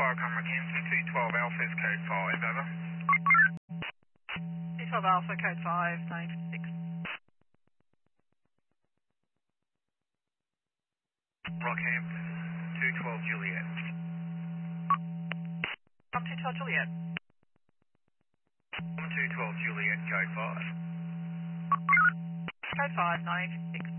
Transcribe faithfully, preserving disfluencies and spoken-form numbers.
Starcom Rockhampton, two twelve Alpha is code five, over. two twelve Alpha, code five, nine six. Rockhampton, two twelve Juliet. From two twelve Juliet. two twelve Juliet, code five. Code five, nine six.